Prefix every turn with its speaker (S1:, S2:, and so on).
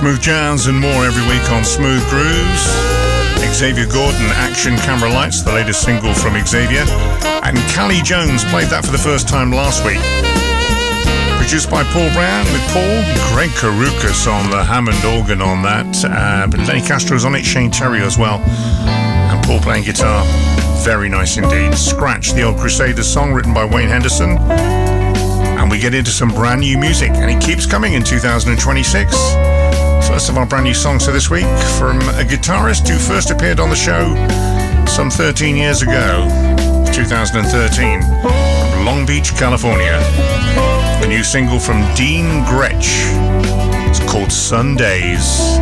S1: Smooth jazz and more every week on Smooth Grooves. Xavier Gordon, Action Camera Lights, the latest single from Xavier. And Callie Jones played that for the first time last week. Produced by Paul Brown with Paul. Greg Karukas on the Hammond organ on that. But Lenny Castro's on it, Shane Terry as well. And Paul playing guitar. Very nice indeed. Scratch, the old Crusaders song written by Wayne Henderson. And we get into some brand new music, and it keeps coming in 2026. First of our brand new songs for this week, from a guitarist who first appeared on the show some 13 years ago, 2013, from Long Beach, California. A new single from Dean Gretsch. It's called Sundays.